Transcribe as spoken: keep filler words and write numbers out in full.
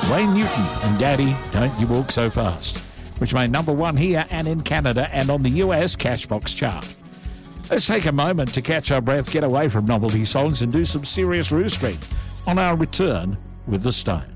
Wayne Newton and Daddy, Don't You Walk So Fast, which made number one here and in Canada and on the U S Cashbox chart. Let's take a moment to catch our breath, get away from novelty songs and do some serious roostering on our return with the Stones.